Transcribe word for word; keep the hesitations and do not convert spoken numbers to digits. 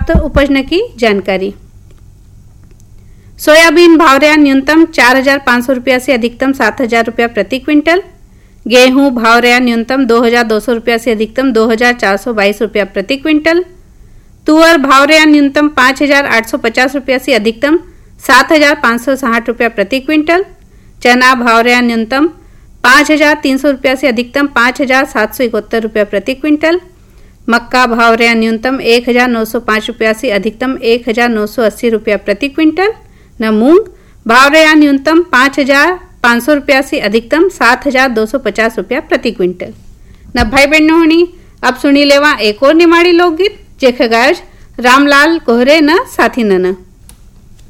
प्राप्त उपज की जानकारी। सोयाबीन भाव रहा न्यूनतम चार हजार पाँच सौ रुपया से अधिकतम सात हजार रुपया प्रति क्विंटल। गेहूं भाव रहा न्यूनतम दो हजार दो सौ रुपया से अधिकतम दो हजार चार सौ बाईस रुपया प्रति क्विंटल। तुअर भाव रहा न्यूनतम पाँच हजार आठ सौ पचास रुपया से अधिकतम सात हजार पाँच सौ साठ रुपया प्रति क्विंटल। चना भाव रहा न्यूनतम पाँच हजार तीन सौ रुपया से अधिकतम पाँच हजार सात सौ इकहत्तर रुपया प्रति क्विंटल। मक्का भाव रहा न्यूनतम एक हजार नौ सौ पाँच रुपया से अधिकतम एक हजार नौ सौ अस्सी रुपया प्रति क्विंटल। न मूंग भाव रहा न्यूनतम पाँच हजार पाँच सौ रुपया से अधिकतम सात हजार दो सौ पचास रुपया प्रति क्विंटल। न भाई बहनों होनी अब सुनी लेवा एक और निमाड़ी लोकगीत जेखे गायज रामलाल कोहरे न साथी नन।